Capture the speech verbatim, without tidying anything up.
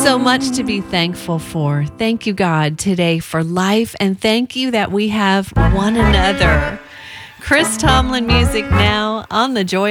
So much to be thankful for. Thank you, God, today for life, and thank you that we have one another. Chris Tomlin music now on the Joy